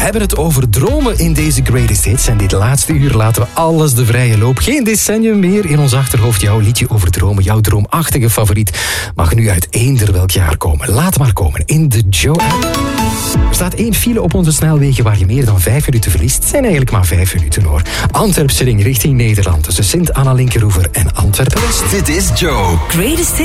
hebben het over dromen in deze Greatest Hits. En dit laatste uur laten we alles de vrije loop. Geen decennium meer in ons achterhoofd. Jouw liedje over dromen, jouw droomachtige favoriet, mag nu uit eender welk jaar komen. Laat maar komen in de Joe-app. Er staat 1 file op onze snelwegen waar je meer dan 5 minuten verliest. Het zijn eigenlijk maar 5 minuten hoor. Antwerpse ring richting Nederland tussen Sint-Anna-Linkeroever en Antwerpen-West. Dit is Joe. Greatest Hits.